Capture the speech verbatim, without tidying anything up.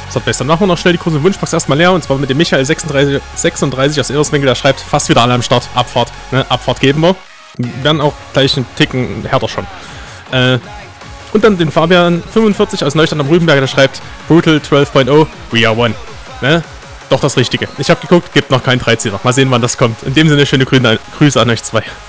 So, dann machen wir noch schnell die große Wunschbox erstmal leer. Und zwar mit dem Michael sechsunddreißig, sechsunddreißig aus Eberswinkel, der schreibt, fast wieder alle am Start. Abfahrt. Ne? Abfahrt geben wir. Wir werden auch gleich einen Ticken härter schon. Äh, und dann den Fabian fünfundvierzig aus Neustadt am Rübenberg, der schreibt, Brutal zwölf Punkt null, we are one. Ne? Doch das Richtige. Ich habe geguckt, gibt noch keinen dreizehner. Mal sehen, wann das kommt. In dem Sinne, schöne Grüße an euch zwei.